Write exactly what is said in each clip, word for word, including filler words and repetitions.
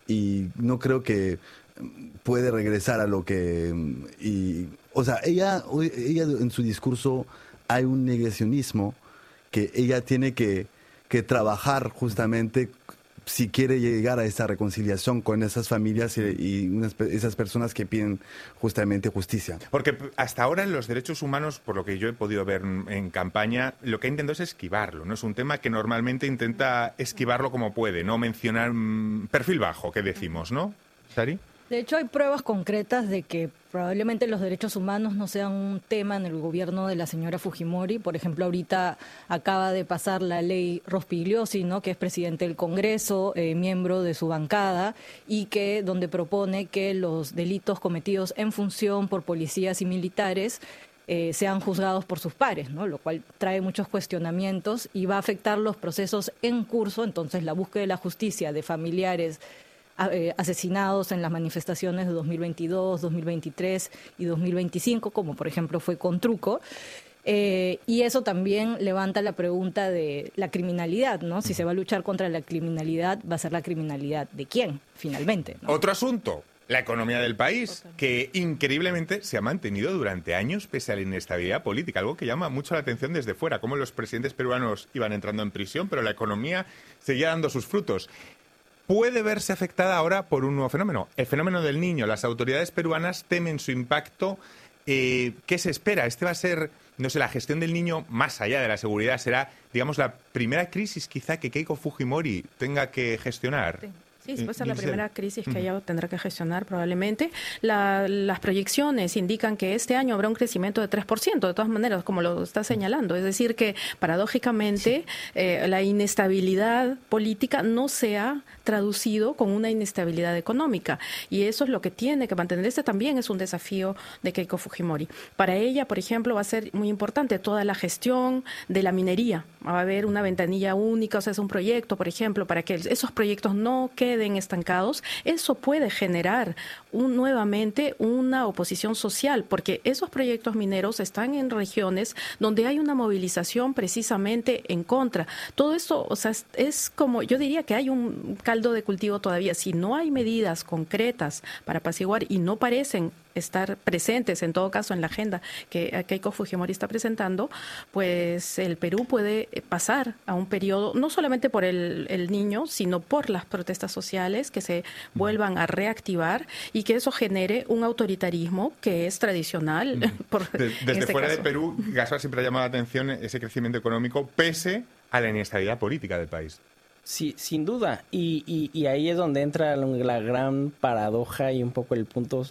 y no creo que puede regresar a lo que... Y, o sea, ella, ella en su discurso hay un negacionismo que ella tiene que, que trabajar justamente si quiere llegar a esa reconciliación con esas familias y, y unas, esas personas que piden justamente justicia. Porque hasta ahora en los derechos humanos, por lo que yo he podido ver en campaña, lo que ha intentado es esquivarlo, ¿no? Es un tema que normalmente intenta esquivarlo como puede, no mencionar mmm, perfil bajo, que decimos, ¿no? ¿Sari? De hecho, hay pruebas concretas de que probablemente los derechos humanos no sean un tema en el gobierno de la señora Fujimori. Por ejemplo, ahorita acaba de pasar la ley Rospigliosi, ¿no?, que es presidente del Congreso, eh, miembro de su bancada, y que donde propone que los delitos cometidos en función por policías y militares eh, sean juzgados por sus pares, ¿no?, lo cual trae muchos cuestionamientos y va a afectar los procesos en curso. Entonces, la búsqueda de la justicia de familiares asesinados en las manifestaciones de dos mil veintidós, dos mil veintitrés y dos mil veinticinco, como por ejemplo fue con Truco. Eh, y eso también levanta la pregunta de la criminalidad, ¿no? Si se va a luchar contra la criminalidad, ¿va a ser la criminalidad de quién, finalmente, ¿no? Otro asunto, la economía del país, okay, que increíblemente se ha mantenido durante años pese a la inestabilidad política, algo que llama mucho la atención desde fuera, como los presidentes peruanos iban entrando en prisión, pero la economía seguía dando sus frutos. Puede verse afectada ahora por un nuevo fenómeno, el fenómeno del niño. Las autoridades peruanas temen su impacto. Eh, ¿Qué se espera? Este va a ser, no sé, la gestión del niño más allá de la seguridad. Será, digamos, la primera crisis quizá que Keiko Fujimori tenga que gestionar. Sí. Sí, puede ser la primera crisis que ella tendrá que gestionar probablemente. La, las proyecciones indican que este año habrá un crecimiento de tres por ciento, de todas maneras, como lo está señalando. Es decir, que paradójicamente sí. eh, la inestabilidad política no se ha traducido con una inestabilidad económica. Y eso es lo que tiene que mantener. Este también es un desafío de Keiko Fujimori. Para ella, por ejemplo, va a ser muy importante toda la gestión de la minería. Va a haber una ventanilla única, o sea, es un proyecto, por ejemplo, para que esos proyectos no queden estancados. Eso puede generar un, nuevamente una oposición social, porque esos proyectos mineros están en regiones donde hay una movilización precisamente en contra. Todo esto, o sea, es, es como, yo diría que hay un caldo de cultivo todavía. Si no hay medidas concretas para apaciguar y no parecen estar presentes, en todo caso, en la agenda que Keiko Fujimori está presentando, pues el Perú puede pasar a un periodo, no solamente por el, el niño, sino por las protestas sociales que se vuelvan a reactivar y que eso genere un autoritarismo que es tradicional. Por, de, desde este fuera caso. de Perú, Gaspar, siempre ha llamado la atención ese crecimiento económico pese a la inestabilidad política del país. Sí, sin duda. Y, y, y ahí es donde entra la gran paradoja y un poco el punto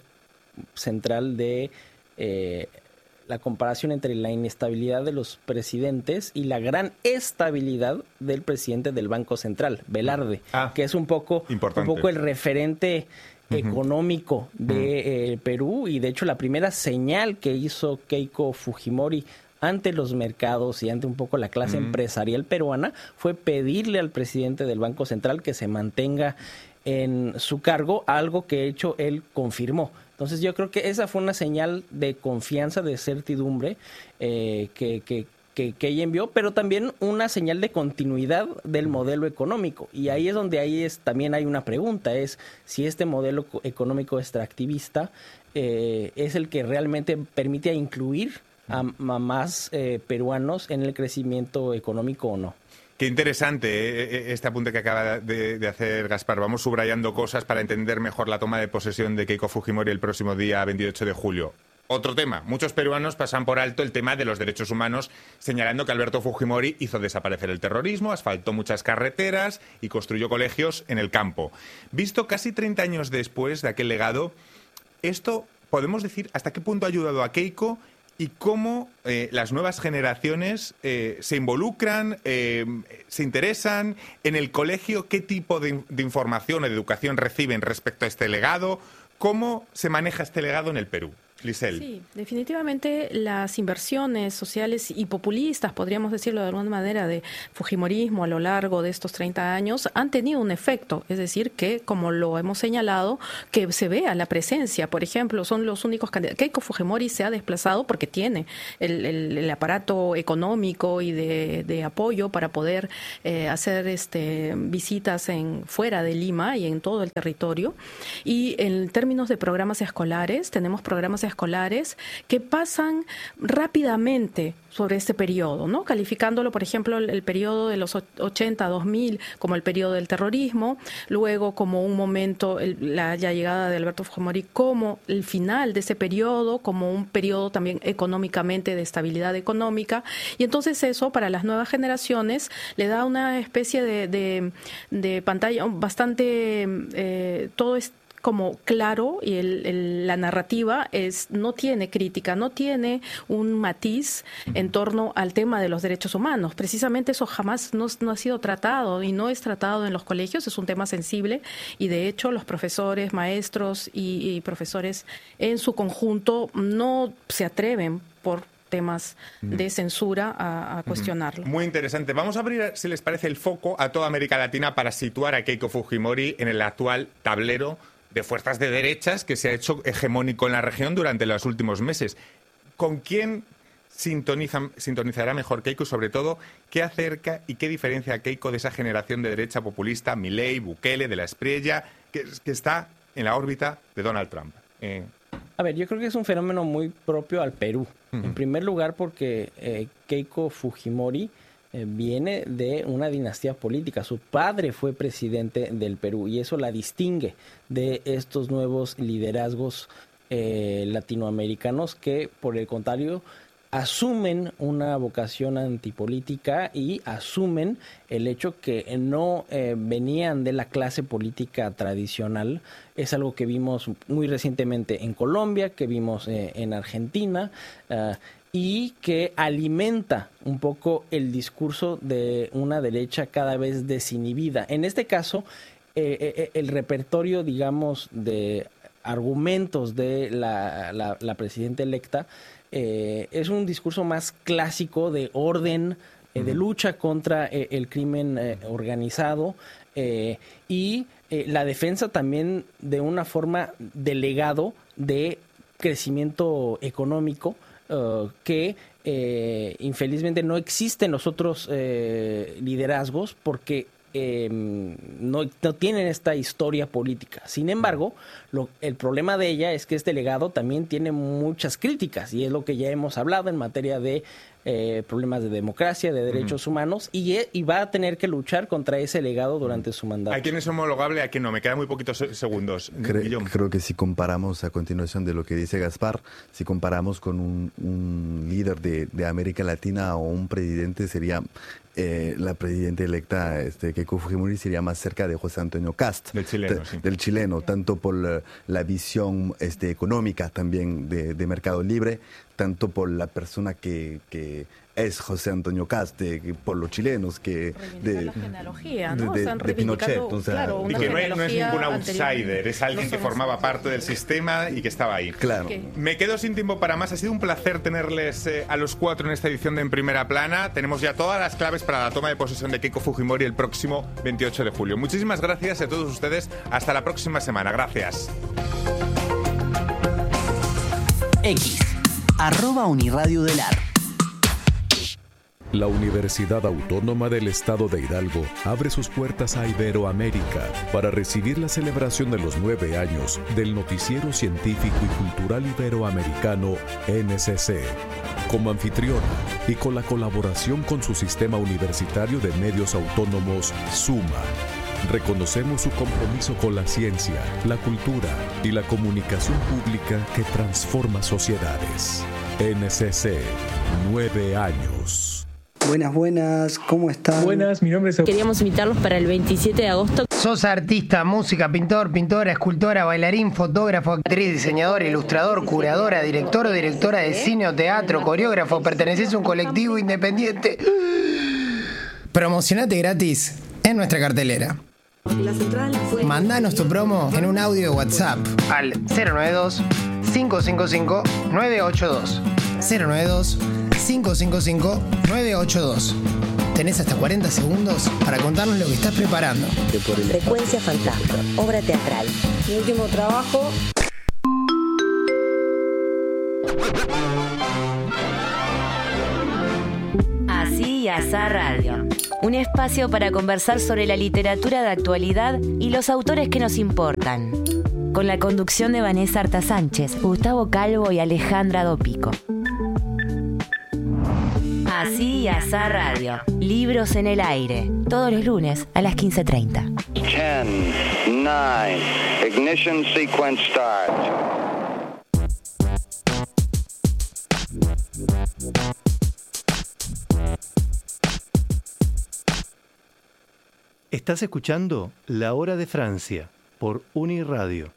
central de eh, la comparación entre la inestabilidad de los presidentes y la gran estabilidad del presidente del Banco Central, Velarde, ah, que es un poco, un poco el referente uh-huh. económico de eh, Perú, y de hecho la primera señal que hizo Keiko Fujimori ante los mercados y ante un poco la clase uh-huh. empresarial peruana fue pedirle al presidente del Banco Central que se mantenga en su cargo, algo que de hecho él confirmó. Entonces yo creo que esa fue una señal de confianza, de certidumbre eh, que, que, que, que ella envió, pero también una señal de continuidad del modelo económico. Y ahí es donde ahí es, también hay una pregunta, es si este modelo económico extractivista eh, es el que realmente permite incluir a, a más eh, peruanos en el crecimiento económico o no. Qué interesante eh, este apunte que acaba de, de hacer Gaspar. Vamos subrayando cosas para entender mejor la toma de posesión de Keiko Fujimori el próximo día veintiocho de julio. Otro tema. Muchos peruanos pasan por alto el tema de los derechos humanos, señalando que Alberto Fujimori hizo desaparecer el terrorismo, asfaltó muchas carreteras y construyó colegios en el campo. Visto casi treinta años después de aquel legado, esto, podemos decir, ¿hasta qué punto ha ayudado a Keiko? Y cómo eh, las nuevas generaciones eh, se involucran, eh, se interesan en el colegio, qué tipo de, de información o de educación reciben respecto a este legado, cómo se maneja este legado en el Perú. Lisel. Sí, definitivamente las inversiones sociales y populistas, podríamos decirlo de alguna manera, de fujimorismo a lo largo de estos treinta años han tenido un efecto. Es decir, que, como lo hemos señalado, que se vea la presencia. Por ejemplo, son los únicos candidatos. Keiko Fujimori se ha desplazado porque tiene el, el, el aparato económico y de, de apoyo para poder eh, hacer este, visitas en fuera de Lima y en todo el territorio. Y en términos de programas escolares, tenemos programas escolares que pasan rápidamente sobre este periodo, ¿no? Calificándolo, por ejemplo, el, el periodo de los ochenta a dos mil como el periodo del terrorismo, luego como un momento, el, la, la llegada de Alberto Fujimori como el final de ese periodo, como un periodo también económicamente de estabilidad económica, y entonces eso para las nuevas generaciones le da una especie de, de, de pantalla bastante, eh, todo es como claro, y el, el, la narrativa es no tiene crítica, no tiene un matiz en torno al tema de los derechos humanos. Precisamente eso jamás no, no ha sido tratado y no es tratado en los colegios, es un tema sensible, y de hecho los profesores, maestros y, y profesores en su conjunto no se atreven por temas de censura a, a cuestionarlo. Muy interesante. Vamos a abrir, si les parece, el foco a toda América Latina para situar a Keiko Fujimori en el actual tablero de fuerzas de derechas que se ha hecho hegemónico en la región durante los últimos meses. ¿Con quién sintoniza, sintonizará mejor Keiko? Sobre todo, ¿qué acerca y qué diferencia a Keiko de esa generación de derecha populista, Milei, Bukele, de la Espriella, que, que está en la órbita de Donald Trump? Eh... A ver, yo creo que es un fenómeno muy propio al Perú. Uh-huh. En primer lugar, porque eh, Keiko Fujimori viene de una dinastía política. Su padre fue presidente del Perú y eso la distingue de estos nuevos liderazgos eh, latinoamericanos que, por el contrario, asumen una vocación antipolítica y asumen el hecho que no eh, venían de la clase política tradicional. Es algo que vimos muy recientemente en Colombia, que vimos eh, en Argentina, uh, y que alimenta un poco el discurso de una derecha cada vez desinhibida. En este caso, eh, eh, el repertorio, digamos, de argumentos de la, la, la presidenta electa eh, es un discurso más clásico de orden, eh, de lucha contra eh, el crimen eh, organizado eh, y eh, la defensa también de una forma de legado de crecimiento económico, Uh, que eh, infelizmente no existen los otros eh, liderazgos porque eh, no, no tienen esta historia política. Sin embargo, lo, el problema de ella es que este legado también tiene muchas críticas y es lo que ya hemos hablado en materia de eh, problemas de democracia, de derechos uh-huh. humanos, y, y va a tener que luchar contra ese legado durante su mandato. ¿A quién es homologable? ¿A quién no? Me quedan muy poquitos segundos. Creo, creo que si comparamos, a continuación de lo que dice Gaspar, si comparamos con un, un líder de, de América Latina o un presidente, sería eh, la presidenta electa este, Keiko Fujimori sería más cerca de José Antonio Kast. Del chileno, t- sí. Del chileno, tanto por la, la visión este, económica también de, de mercado libre, tanto por la persona que, que es José Antonio Kast, de, por los chilenos, que de la genealogía, ¿no? de, o sea, de Pinochet. O sea, claro, y que no es, no es ningún outsider, es alguien que formaba parte del sistema y que estaba ahí. Claro. Okay. Me quedo sin tiempo para más. Ha sido un placer tenerles eh, a los cuatro en esta edición de En Primera Plana. Tenemos ya todas las claves para la toma de posesión de Keiko Fujimori el próximo veintiocho de julio. Muchísimas gracias a todos ustedes. Hasta la próxima semana. Gracias. X, arroba Uniradio del A R. La Universidad Autónoma del Estado de Hidalgo abre sus puertas a Iberoamérica para recibir la celebración de los nueve años del Noticiero Científico y Cultural Iberoamericano N C C. Como anfitriona y con la colaboración con su sistema universitario de medios autónomos SUMA, reconocemos su compromiso con la ciencia, la cultura y la comunicación pública que transforma sociedades. N C C, nueve años. Buenas, buenas, ¿cómo están? Buenas, mi nombre es... Queríamos invitarlos para el veintisiete de agosto. Sos artista, música, pintor, pintora, escultora, bailarín, fotógrafo, actriz, diseñador, ilustrador, curadora, director o directora de cine o teatro, coreógrafo, perteneces a un colectivo independiente. Promocionate gratis en nuestra cartelera. Mandanos tu promo en un audio de WhatsApp al cero nueve dos, cinco cinco cinco, nueve ocho dos. cero nueve dos, cinco cinco cinco, nueve ocho dos. Tenés hasta cuarenta segundos para contarnos lo que estás preparando. Frecuencia Fantasma, obra teatral. Mi último trabajo. Así y Asá Radio. Un espacio para conversar sobre la literatura de actualidad y los autores que nos importan. Con la conducción de Vanessa Arta Sánchez, Gustavo Calvo y Alejandra Dopico. Así y Asá Radio. Libros en el aire. Todos los lunes a las quince treinta. diez, nueve, ignition sequence start. Estás escuchando La Hora de Francia por Uniradio.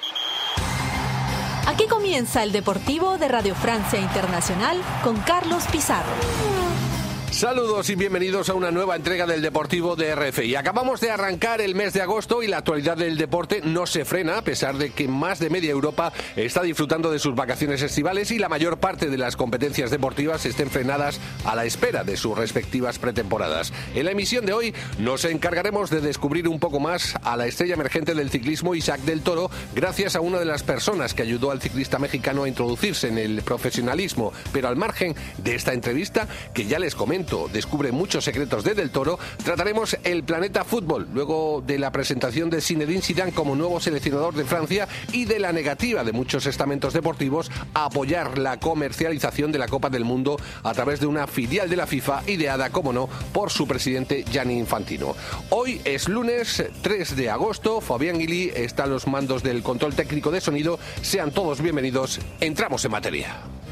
Aquí comienza el Deportivo de Radio Francia Internacional con Carlos Pizarro. Saludos y bienvenidos a una nueva entrega del Deportivo de R F I. Acabamos de arrancar el mes de agosto y la actualidad del deporte no se frena, a pesar de que más de media Europa está disfrutando de sus vacaciones estivales y la mayor parte de las competencias deportivas estén frenadas a la espera de sus respectivas pretemporadas. En la emisión de hoy nos encargaremos de descubrir un poco más a la estrella emergente del ciclismo, Isaac del Toro, gracias a una de las personas que ayudó al ciclista mexicano a introducirse en el profesionalismo. Pero al margen de esta entrevista, que ya les comento, descubre muchos secretos de Del Toro, trataremos el planeta fútbol, luego de la presentación de Zinedine Zidane como nuevo seleccionador de Francia y de la negativa de muchos estamentos deportivos a apoyar la comercialización de la Copa del Mundo a través de una filial de la FIFA ideada, como no, por su presidente Gianni Infantino. Hoy es lunes tres de agosto, Fabián Guilí está a los mandos del control técnico de sonido. Sean todos bienvenidos, entramos en materia.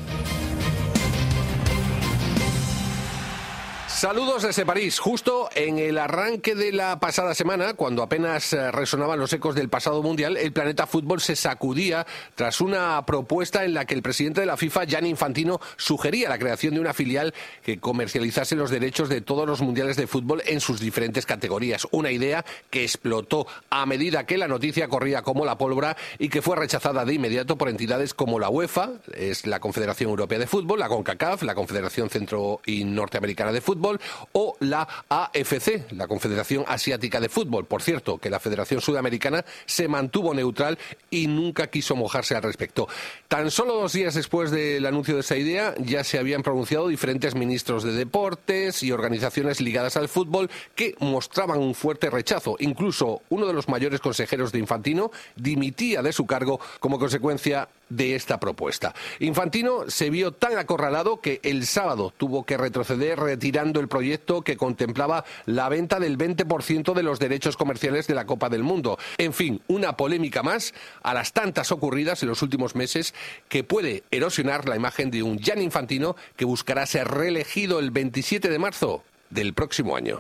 Saludos desde París, justo en el arranque de la pasada semana, cuando apenas resonaban los ecos del pasado Mundial, el planeta fútbol se sacudía tras una propuesta en la que el presidente de la FIFA, Gianni Infantino, sugería la creación de una filial que comercializase los derechos de todos los mundiales de fútbol en sus diferentes categorías. Una idea que explotó a medida que la noticia corría como la pólvora y que fue rechazada de inmediato por entidades como la UEFA, es la Confederación Europea de Fútbol, la CONCACAF, la Confederación Centro y Norteamericana de Fútbol, o la A F C, la Confederación Asiática de Fútbol. Por cierto, que la Federación Sudamericana se mantuvo neutral y nunca quiso mojarse al respecto. Tan solo dos días después del anuncio de esta idea, ya se habían pronunciado diferentes ministros de deportes y organizaciones ligadas al fútbol que mostraban un fuerte rechazo. Incluso uno de los mayores consejeros de Infantino dimitía de su cargo como consecuencia de esta propuesta. Infantino se vio tan acorralado que el sábado tuvo que retroceder retirando el proyecto que contemplaba la venta del veinte por ciento de los derechos comerciales de la Copa del Mundo. En fin, una polémica más a las tantas ocurridas en los últimos meses que puede erosionar la imagen de un Gianni Infantino que buscará ser reelegido el veintisiete de marzo del próximo año.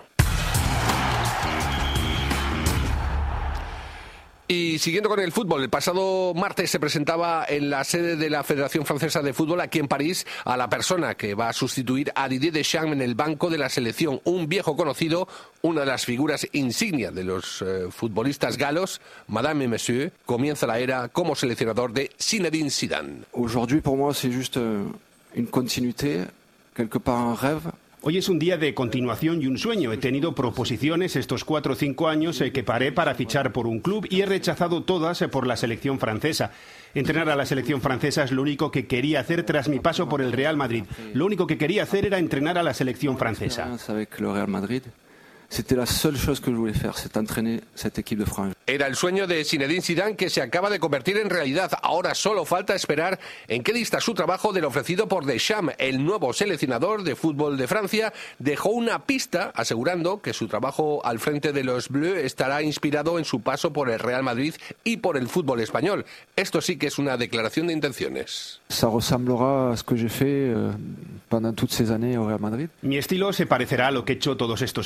Y siguiendo con el fútbol, el pasado martes se presentaba en la sede de la Federación Francesa de Fútbol, aquí en París, a la persona que va a sustituir a Didier Deschamps en el banco de la selección. Un viejo conocido, una de las figuras insignia de los eh, futbolistas galos, Madame et Monsieur, comienza la era como seleccionador de Zinedine Zidane. Aujourd'hui, pour moi, c'est juste une continuité, quelque part un rêve. Hoy es un día de continuación y un sueño. He tenido proposiciones estos cuatro o cinco años eh, que paré para fichar por un club y he rechazado todas eh, por la selección francesa. Entrenar a la selección francesa es lo único que quería hacer tras mi paso por el Real Madrid. Lo único que quería hacer era entrenar a la selección francesa. C'était la seule chose que je voulais faire, c'est entraîner cette équipe de France. Era el sueño de Zinedine Zidane que se acaba de convertir en realidad. Ahora solo falta esperar en qué dista su trabajo del ofrecido por Deschamps. El nuevo seleccionador de fútbol de Francia dejó una pista asegurando que su trabajo al frente de los Bleus estará inspirado en su paso por el Real Madrid y por el fútbol español. Esto sí que es una declaración de intenciones. Ça ressemblera a ce que j'ai fait pendant toutes ces années au Real Madrid. Mi estilo se parecerá a lo que he hecho todos estos años con el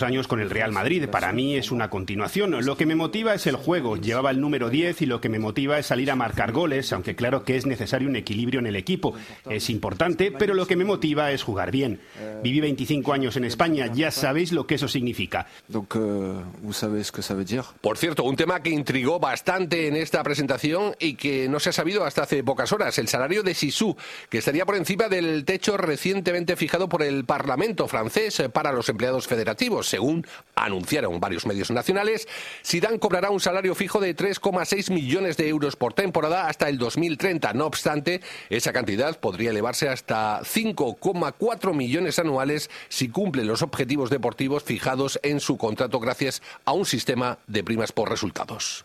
el Real Madrid. Para mí es una continuación. Lo que me motiva es el juego. Llevaba el número diez y lo que me motiva es salir a marcar goles, aunque claro que es necesario un equilibrio en el equipo. Es importante, pero lo que me motiva es jugar bien. Viví veinticinco años en España, ya sabéis lo que eso significa. Donc, euh, vous savez ce que ça veut dire. Por cierto, un tema que intrigó bastante en esta presentación y que no se ha sabido hasta hace pocas horas, el salario de Zizou, que estaría por encima del techo recientemente fijado por el Parlamento francés para los empleados federativos. Según anunciaron varios medios nacionales, Zidane cobrará un salario fijo de tres coma seis millones de euros por temporada hasta el dos mil treinta. No obstante, esa cantidad podría elevarse hasta cinco coma cuatro millones anuales si cumple los objetivos deportivos fijados en su contrato gracias a un sistema de primas por resultados.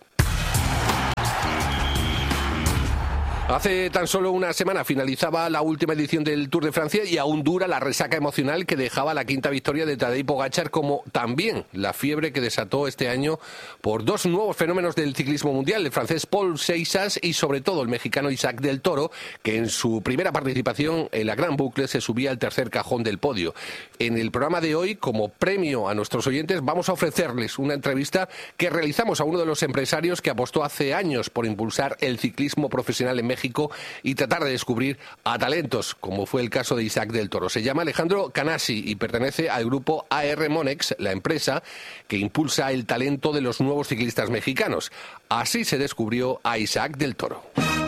Hace tan solo una semana finalizaba la última edición del Tour de Francia y aún dura la resaca emocional que dejaba la quinta victoria de Tadej Pogačar, como también la fiebre que desató este año por dos nuevos fenómenos del ciclismo mundial, el francés Paul Seixas y sobre todo el mexicano Isaac del Toro, que en su primera participación en la Gran Boucle se subía al tercer cajón del podio. En el programa de hoy, como premio a nuestros oyentes, vamos a ofrecerles una entrevista que realizamos a uno de los empresarios que apostó hace años por impulsar el ciclismo profesional en México México y tratar de descubrir a talentos, como fue el caso de Isaac del Toro. Se llama Alejandro Canasi y pertenece al grupo A R Monex, la empresa que impulsa el talento de los nuevos ciclistas mexicanos. Así se descubrió a Isaac del Toro.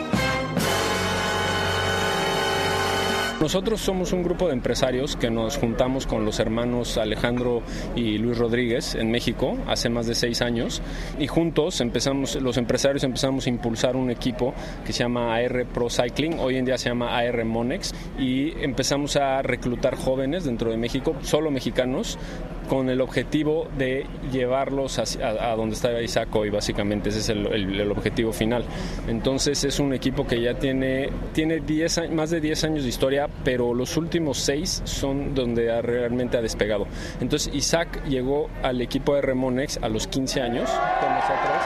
Nosotros somos un grupo de empresarios que nos juntamos con los hermanos Alejandro y Luis Rodríguez en México hace más de seis años y juntos empezamos, los empresarios empezamos a impulsar un equipo que se llama A R Pro Cycling, hoy en día se llama A R Monex, y empezamos a reclutar jóvenes dentro de México, solo mexicanos, con el objetivo de llevarlos a, a, a donde está Isaac hoy, básicamente. Ese es el, el, el objetivo final. Entonces es un equipo que ya tiene, tiene diez, más de diez años de historia, pero los últimos seis son donde ha, realmente ha despegado. Entonces Isaac llegó al equipo de Remonex a los quince años con nosotros.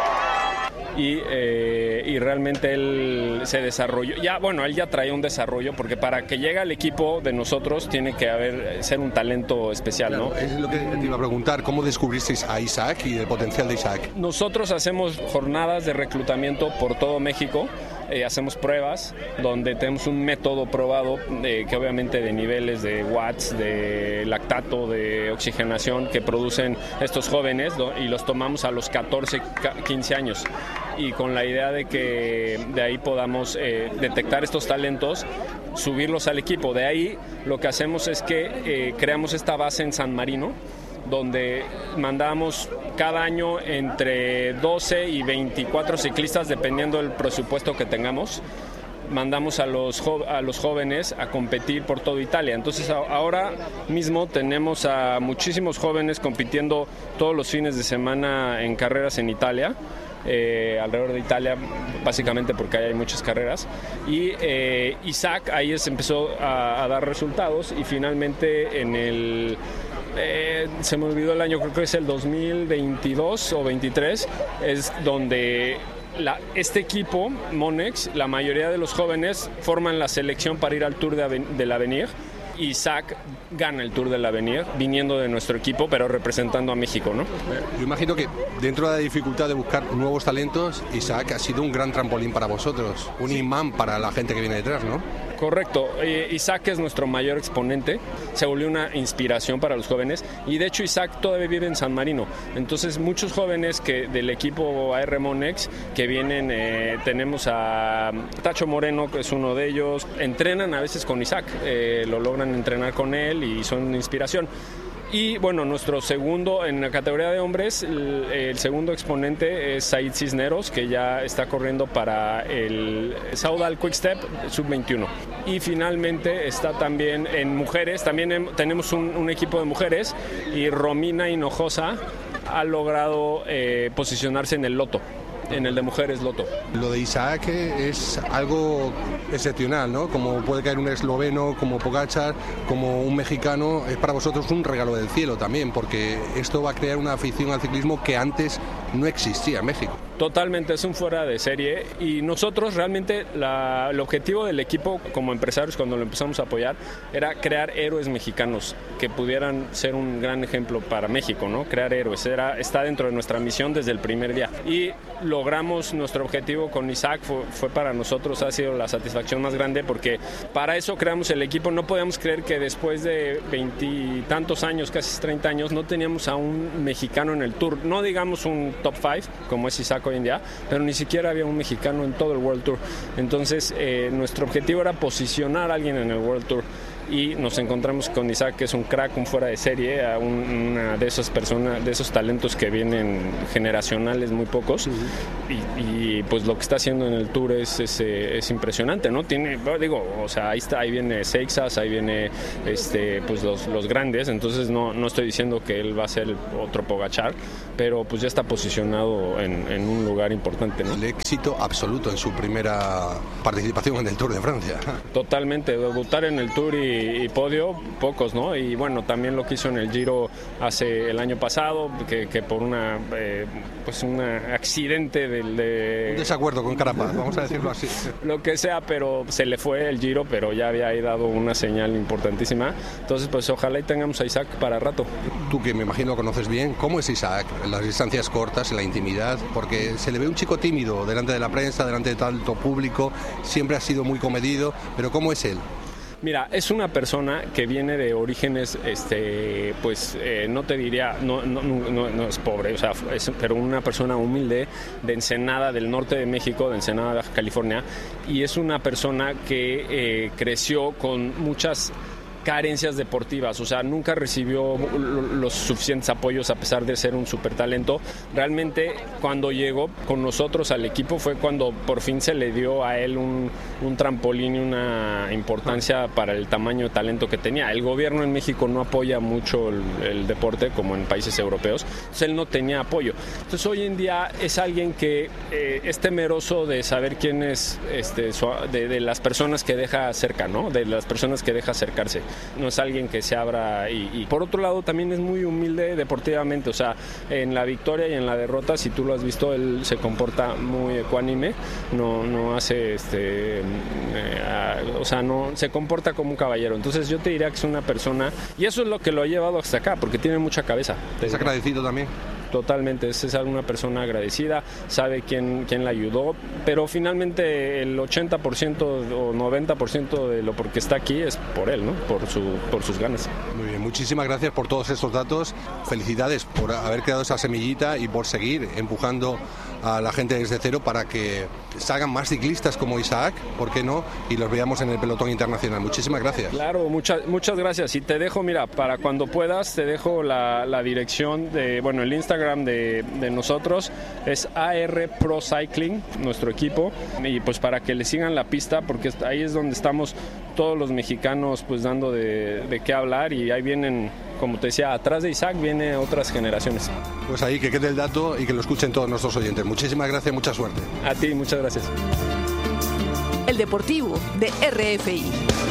Y, eh, y realmente él se desarrolló, ya bueno, él ya traía un desarrollo, porque para que llegue al equipo de nosotros tiene que haber ser un talento especial, claro, ¿no? Es lo que te iba a preguntar, ¿cómo descubristeis a Isaac y el potencial de Isaac? Nosotros hacemos jornadas de reclutamiento por todo México. Eh, hacemos pruebas donde tenemos un método probado eh, que obviamente de niveles de watts, de lactato, de oxigenación que producen estos jóvenes, ¿no? Y los tomamos a los catorce, quince años, y con la idea de que de ahí podamos eh, detectar estos talentos, subirlos al equipo. De ahí lo que hacemos es que eh, creamos esta base en San Marino, donde mandamos cada año entre doce y veinticuatro ciclistas, dependiendo del presupuesto que tengamos. Mandamos a los, jo- a los jóvenes a competir por toda Italia. Entonces a- ahora mismo tenemos a muchísimos jóvenes compitiendo todos los fines de semana en carreras en Italia. Eh, alrededor de Italia, básicamente porque ahí hay muchas carreras, y eh, Isaac ahí es, empezó a, a dar resultados, y finalmente en el eh, se me olvidó el año, creo que es el dos mil veintidós o veintitrés, es donde La, este equipo, Monex, la mayoría de los jóvenes forman la selección para ir al Tour de Aven- del Avenir. Isaac gana el Tour del Avenir viniendo de nuestro equipo, pero representando a México, ¿no? Yo imagino que dentro de la dificultad de buscar nuevos talentos, Isaac ha sido un gran trampolín para vosotros, un imán para la gente que viene detrás, ¿no? Correcto. Eh, Isaac es nuestro mayor exponente, se volvió una inspiración para los jóvenes, y de hecho Isaac todavía vive en San Marino. Entonces muchos jóvenes que del equipo A R Monex que vienen, eh, tenemos a Tacho Moreno, que es uno de ellos, entrenan a veces con Isaac, eh, lo logran entrenar con él y son inspiración. Y bueno, nuestro segundo, en la categoría de hombres, el, el segundo exponente es Said Cisneros, que ya está corriendo para el Saudal Quickstep sub veintiuno. Y finalmente está también en mujeres, también en, tenemos un, un equipo de mujeres, y Romina Hinojosa ha logrado eh, posicionarse en el loto. En el de mujeres loto. Lo de Isaac es algo excepcional, ¿no? Como puede caer un esloveno, como Pogačar, como un mexicano, es para vosotros un regalo del cielo también, porque esto va a crear una afición al ciclismo que antes no existía en México. Totalmente, es un fuera de serie y nosotros realmente la, el objetivo del equipo como empresarios cuando lo empezamos a apoyar era crear héroes mexicanos que pudieran ser un gran ejemplo para México, ¿no? Crear héroes, era, está dentro de nuestra misión desde el primer día y logramos nuestro objetivo con Isaac, fue, fue para nosotros, ha sido la satisfacción más grande porque para eso creamos el equipo, no podíamos creer que después de veintitantos años, casi treinta años, no teníamos a un mexicano en el tour, no digamos un top five como es Isaac hoy en día, pero ni siquiera había un mexicano en todo el World Tour. Entonces, eh, nuestro objetivo era posicionar a alguien en el World Tour. Y nos encontramos con Isaac, que es un crack, un fuera de serie, a un, una de esas personas, de esos talentos que vienen generacionales, muy pocos. Uh-huh. y, y pues lo que está haciendo en el Tour es, es, es impresionante, ¿no? Tiene, digo, o sea, ahí está, ahí viene Seixas, ahí viene este, pues los, los grandes, entonces no, no estoy diciendo que él va a ser otro Pogačar, pero pues ya está posicionado en, en un lugar importante, ¿no? El éxito absoluto en su primera participación en el Tour de Francia. Totalmente, debutar en el Tour y y podio, pocos, ¿no? Y bueno, también lo que hizo en el Giro hace el año pasado, que, que por una eh, pues un accidente del de... Un desacuerdo con Carapaz, vamos a decirlo así. Lo que sea, pero se le fue el Giro, pero ya había ahí dado una señal importantísima. Entonces, pues ojalá y tengamos a Isaac para rato. Tú que me imagino conoces bien, ¿cómo es Isaac en las distancias cortas, en la intimidad? Porque se le ve un chico tímido delante de la prensa, delante de tanto público, siempre ha sido muy comedido, pero ¿cómo es él? Mira, es una persona que viene de orígenes, este, pues eh, no te diría, no, no, no, no es pobre, o sea, es, pero una persona humilde de Ensenada, del norte de México, de Ensenada, Baja California, y es una persona que eh, creció con muchas carencias deportivas, o sea, nunca recibió los suficientes apoyos a pesar de ser un súper talento. Realmente cuando llegó con nosotros al equipo fue cuando por fin se le dio a él un, un trampolín y una importancia para el tamaño de talento que tenía. El gobierno en México no apoya mucho el, el deporte como en países europeos, entonces él no tenía apoyo. Entonces hoy en día es alguien que eh, es temeroso de saber quién es, este, su, de, de las personas que deja cerca, ¿no? De las personas que deja acercarse. No es alguien que se abra y, y por otro lado también es muy humilde deportivamente, o sea, en la victoria y en la derrota, si tú lo has visto, él se comporta muy ecuánime, no, no hace este, eh, o sea, no se comporta como un caballero. Entonces yo te diría que es una persona, y eso es lo que lo ha llevado hasta acá, porque tiene mucha cabeza. ¿Es agradecido también? Totalmente, es, es una persona agradecida, sabe quién, quién la ayudó, pero finalmente el ochenta por ciento o noventa por ciento de lo por que está aquí es por él, ¿no? Por su, por sus ganas. Muy bien, muchísimas gracias por todos estos datos, felicidades por haber creado esa semillita y por seguir empujando a la gente desde cero para que salgan más ciclistas como Isaac, ¿por qué no? Y los veamos en el pelotón internacional. Muchísimas gracias. Claro, muchas muchas gracias. Y te dejo, mira, para cuando puedas, te dejo la, la dirección de, bueno, el Instagram de, de nosotros es A R Pro Cycling, nuestro equipo, y pues para que le sigan la pista, porque ahí es donde estamos todos los mexicanos pues dando de, de qué hablar, y ahí vienen, como te decía, atrás de Isaac vienen otras generaciones. Pues ahí que quede el dato y que lo escuchen todos nuestros oyentes. Muchísimas gracias, mucha suerte. A ti, muchas gracias. El Deportivo de R F I.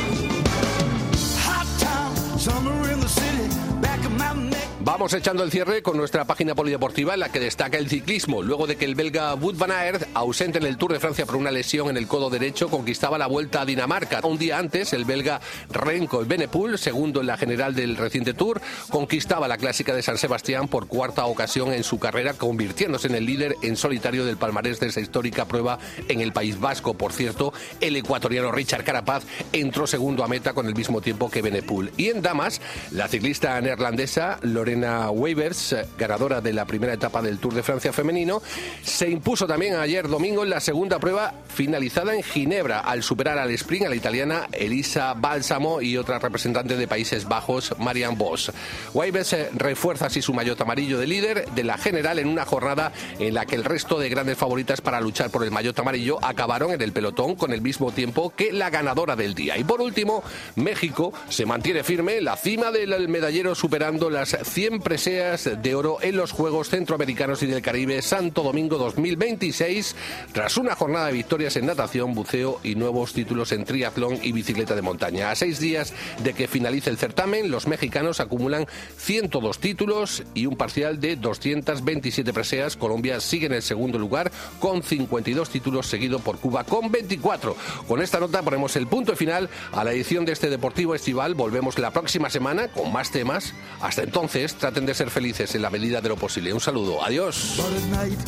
Vamos echando el cierre con nuestra página polideportiva en la que destaca el ciclismo. Luego de que el belga Wout van Aert, ausente en el Tour de Francia por una lesión en el codo derecho, conquistaba la Vuelta a Dinamarca. Un día antes, el belga Remco Evenepoel, segundo en la general del reciente Tour, conquistaba la clásica de San Sebastián por cuarta ocasión en su carrera, convirtiéndose en el líder en solitario del palmarés de esa histórica prueba en el País Vasco. Por cierto, el ecuatoriano Richard Carapaz entró segundo a meta con el mismo tiempo que Evenepoel. Y en damas, la ciclista neerlandesa Lorena Weivers, ganadora de la primera etapa del Tour de Francia femenino, se impuso también ayer domingo en la segunda prueba finalizada en Ginebra, al superar al sprint a la italiana Elisa Balsamo y otra representante de Países Bajos, Marianne Vos. Weivers refuerza así su maillot amarillo de líder de la general en una jornada en la que el resto de grandes favoritas para luchar por el maillot amarillo acabaron en el pelotón con el mismo tiempo que la ganadora del día. Y por último, México se mantiene firme en la cima del medallero, superando las cien cien preseas de oro en los Juegos Centroamericanos y del Caribe Santo Domingo dos mil veintiséis, tras una jornada de victorias en natación, buceo y nuevos títulos en triatlón y bicicleta de montaña. A seis días de que finalice el certamen, los mexicanos acumulan ciento dos títulos y un parcial de doscientas veintisiete preseas. Colombia sigue en el segundo lugar con cincuenta y dos títulos, seguido por Cuba con veinticuatro. Con esta nota ponemos el punto final a la edición de este Deportivo Estival. Volvemos la próxima semana con más temas. Hasta entonces, traten de ser felices en la medida de lo posible. Un saludo. Adiós.